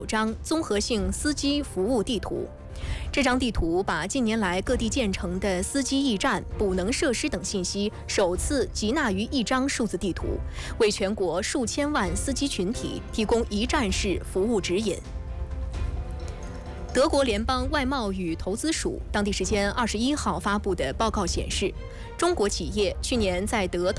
张综合性司机服务地图。这张地图把近年来各地建成的司机驿站、补能设施等信息首次集纳于一张数字地图，为全国数千万司机群体提供一站式服务指引。德国联邦外贸与投资署当地时间21号发布的报告显示，中国企业去年在德